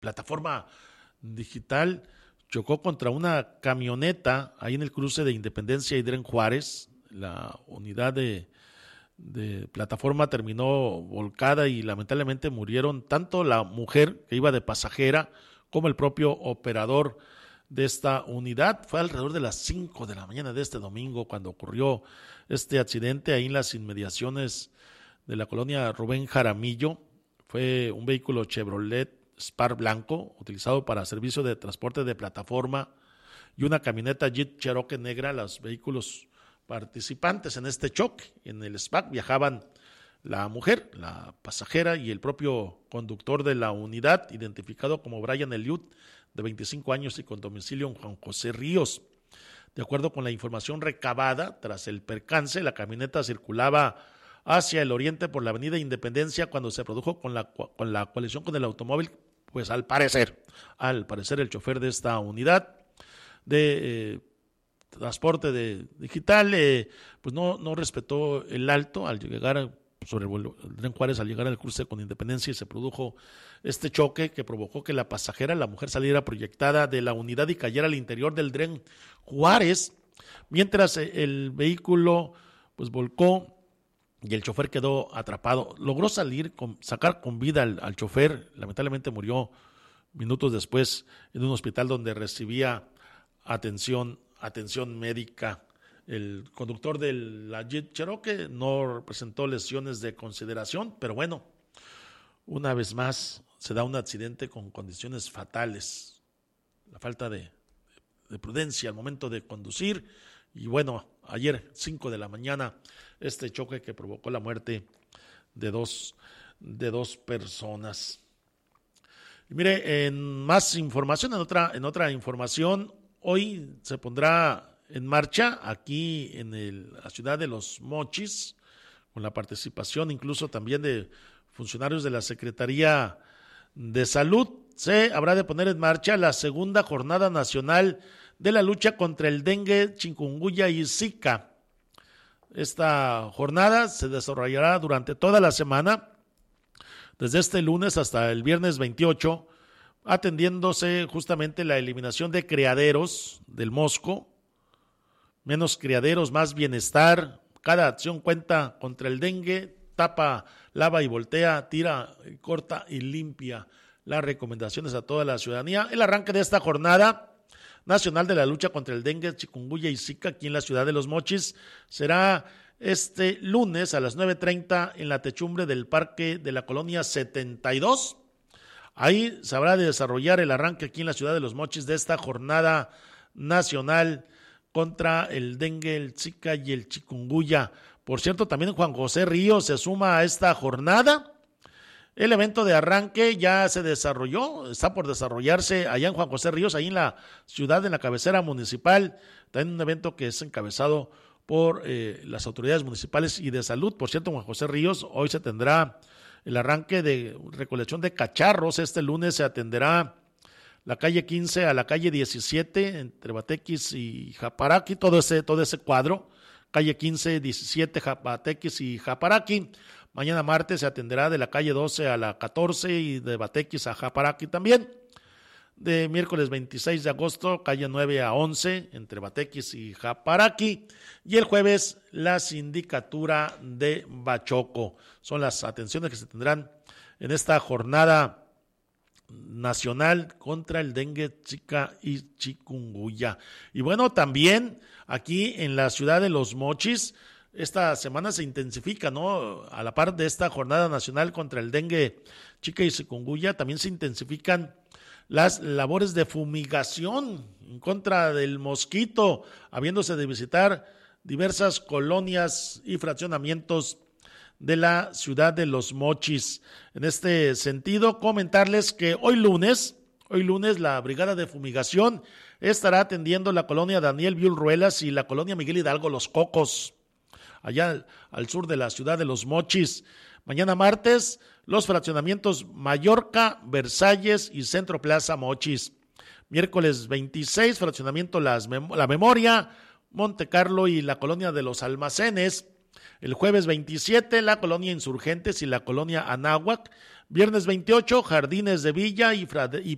plataforma digital chocó contra una camioneta ahí en el cruce de Independencia y Dren Juárez. La unidad de plataforma terminó volcada y lamentablemente murieron tanto la mujer que iba de pasajera como el propio operador de esta unidad. Fue alrededor de las 5 de la mañana de este domingo cuando ocurrió este accidente ahí en las inmediaciones de la colonia Rubén Jaramillo. Fue un vehículo Chevrolet Spark blanco utilizado para servicio de transporte de plataforma y una camioneta Jeep Cherokee negra. Los vehículos participantes en este choque en el Spark viajaban la mujer, la pasajera y el propio conductor de la unidad, identificado como Brian Eliud, de 25 años y con domicilio en Juan José Ríos. De acuerdo con la información recabada, tras el percance, la camioneta circulaba hacia el oriente por la avenida Independencia cuando se produjo con la colisión con el automóvil. Pues al parecer el chofer de esta unidad de transporte digital pues no respetó el alto al llegar sobre el Dren Juárez, al llegar al cruce con Independencia, y se produjo este choque que provocó que la pasajera, la mujer, saliera proyectada de la unidad y cayera al interior del Dren Juárez, mientras el vehículo pues volcó y el chofer quedó atrapado. Logró sacar con vida al chofer. Lamentablemente murió minutos después en un hospital donde recibía atención médica. El conductor de la Jeep Cherokee no presentó lesiones de consideración, pero bueno, una vez más se da un accidente con condiciones fatales. La falta de prudencia al momento de conducir. Y bueno, ayer 5 de la mañana este choque que provocó la muerte de dos personas. Y mire, en más información, en otra información, hoy se pondrá en marcha aquí en la ciudad de Los Mochis, con la participación incluso también de funcionarios de la Secretaría de Salud, se habrá de poner en marcha la segunda jornada nacional de la lucha contra el dengue, chikungunya y zika. Esta jornada se desarrollará durante toda la semana, desde este lunes hasta el viernes 28, atendiéndose justamente la eliminación de criaderos del mosco. Menos criaderos, más bienestar. Cada acción cuenta contra el dengue. Tapa, lava y voltea, tira, corta y limpia. Las recomendaciones a toda la ciudadanía. El arranque de esta jornada nacional de la lucha contra el dengue, chikungunya y zika aquí en la ciudad de Los Mochis será este lunes a las 9:30 en la techumbre del parque de la colonia 72. Ahí se habrá de desarrollar el arranque aquí en la ciudad de Los Mochis de esta jornada nacional contra el dengue, el zika y el chikungunya. Por cierto, también Juan José Ríos se suma a esta jornada. El evento de arranque ya se desarrolló, está por desarrollarse allá en Juan José Ríos, ahí en la ciudad, en la cabecera municipal. También un evento que es encabezado por las autoridades municipales y de salud. Por cierto, Juan José Ríos, hoy se tendrá el arranque de recolección de cacharros. Este lunes se atenderá la calle 15 a la calle 17, entre Batequis y Japaraqui, todo ese cuadro, calle 15, 17, Batequis y Japaraqui. Mañana martes se atenderá de la calle 12 a la 14 y de Batequis a Japaraqui también. De miércoles 26 de agosto, calle 9 a 11, entre Batequis y Japaraqui. Y el jueves, la sindicatura de Bachoco. Son las atenciones que se tendrán en esta jornada nacional contra el dengue, zika y chikungunya. Y bueno, también aquí en la ciudad de Los Mochis, esta semana se intensifica, ¿no? A la par de esta jornada nacional contra el dengue, zika y chikungunya, también se intensifican las labores de fumigación en contra del mosquito, habiéndose de visitar diversas colonias y fraccionamientos de la ciudad de Los Mochis. En este sentido, comentarles que hoy lunes la Brigada de Fumigación estará atendiendo la colonia Daniel Viul Ruelas y la colonia Miguel Hidalgo Los Cocos, allá al sur de la ciudad de Los Mochis. Mañana martes, los fraccionamientos Mallorca, Versalles y Centro Plaza Mochis. Miércoles 26, fraccionamiento La Memoria, Monte Carlo y la colonia de Los Almacenes. El jueves 27, la colonia Insurgentes y la colonia Anáhuac. Viernes 28, Jardines de Villa y